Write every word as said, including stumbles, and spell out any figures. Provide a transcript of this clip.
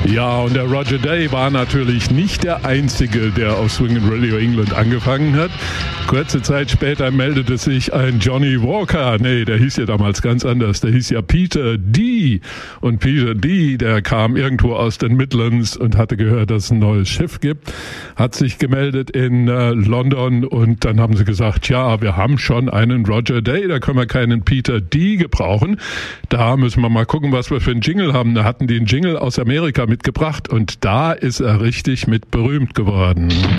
Ja, und der Roger Day war natürlich nicht der Einzige, der auf Swing and Radio England angefangen hat. Kurze Zeit später meldete sich ein Johnny Walker. Nee, der hieß ja damals ganz anders. Der hieß ja Peter D. Und Peter D., der kam irgendwo aus den Midlands und hatte gehört, dass es ein neues Schiff gibt. Hat sich gemeldet in äh, London und dann haben sie gesagt, ja, wir haben schon einen Roger Day, da können wir keinen Peter D. gebrauchen. Da müssen wir mal gucken, was wir für einen Jingle haben. Da hatten die einen Jingle aus Amerika mitgebracht und da ist er richtig mit berühmt geworden.